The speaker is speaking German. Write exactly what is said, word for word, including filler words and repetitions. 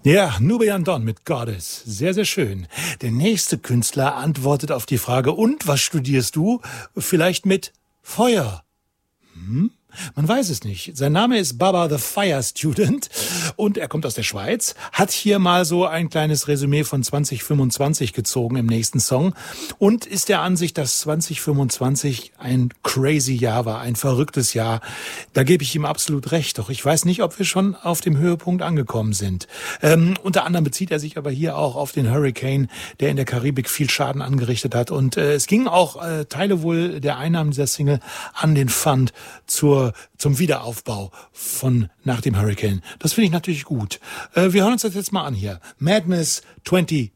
Ja, Nubian Don mit Goddess. Sehr, sehr schön. Der nächste Künstler antwortet auf die Frage, und was studierst du? Vielleicht mit Feuer. Hm? Man weiß es nicht. Sein Name ist Baba the Fire Student und er kommt aus der Schweiz, hat hier mal so ein kleines Resümee von zwanzig fünfundzwanzig gezogen im nächsten Song und ist der Ansicht, dass zwanzig fünfundzwanzig ein crazy Jahr war, ein verrücktes Jahr. Da gebe ich ihm absolut recht, doch ich weiß nicht, ob wir schon auf dem Höhepunkt angekommen sind. Ähm, unter anderem bezieht er sich aber hier auch auf den Hurricane, der in der Karibik viel Schaden angerichtet hat und äh, es ging auch äh, Teile wohl der Einnahmen dieser Single an den Fund zur zum Wiederaufbau von nach dem Hurricane. Das finde ich natürlich gut. Äh, wir hören uns das jetzt mal an hier. Madness zwanzig